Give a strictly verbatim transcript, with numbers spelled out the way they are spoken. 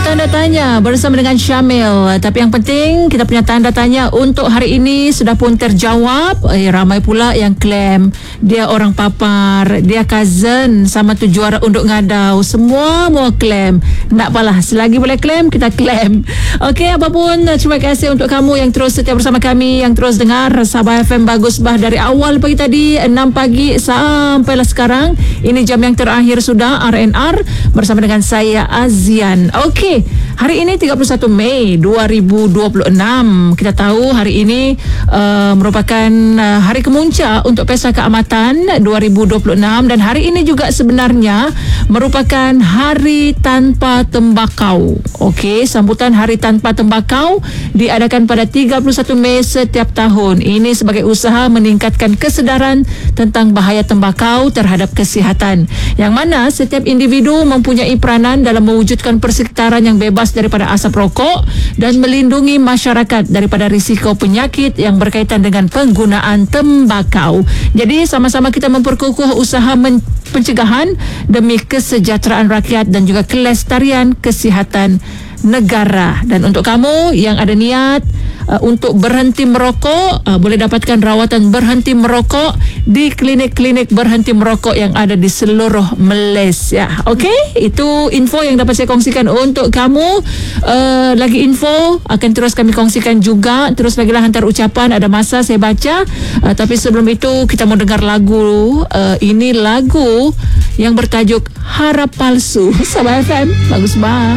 tanda tanya bersama dengan Syamil. Tapi yang penting kita punya tanda tanya untuk hari ini sudah pun terjawab. Eh, ramai pula yang claim dia orang papar, dia cousin sama tu juara unduk ngadau. Semua mau claim. Tak apalah, selagi boleh claim kita claim. Okey, apapun terima kasih untuk kamu yang terus setia bersama kami, yang terus dengar Sabah F M Bagus Bah dari awal pagi tadi enam pagi sampailah sekarang. Ini jam yang terakhir sudah R N R bersama dengan saya Azian. Okey, hari ini tiga puluh satu Mei dua ribu dua puluh enam. Kita tahu hari ini uh, merupakan uh, hari kemuncak untuk Pesta Keamatan dua ribu dua puluh enam dan hari ini juga sebenarnya merupakan Hari Tanpa Tembakau. Okey, sambutan Hari Tanpa Tembakau diadakan pada tiga puluh satu Mei setiap tahun. Ini sebagai usaha meningkatkan kesedaran tentang bahaya tembakau terhadap kesihatan. Yang mana setiap individu mempunyai peranan dalam mewujudkan persekitaran yang bebas daripada asap rokok dan melindungi masyarakat daripada risiko penyakit yang berkaitan dengan penggunaan tembakau. Jadi sama-sama kita memperkukuh usaha men- pencegahan demi kesejahteraan rakyat dan juga kelestarian kesihatan negara. Dan untuk kamu yang ada niat uh, untuk berhenti merokok, uh, boleh dapatkan rawatan berhenti merokok di klinik-klinik berhenti merokok yang ada di seluruh Malaysia. Okey, itu info yang dapat saya kongsikan untuk kamu. Uh, lagi info akan terus kami kongsikan juga. Terus bagilah hantar ucapan, ada masa saya baca. Uh, tapi sebelum itu kita mau dengar lagu. Uh, ini lagu yang bertajuk Harap Palsu. Sabah F M Bagus Bah.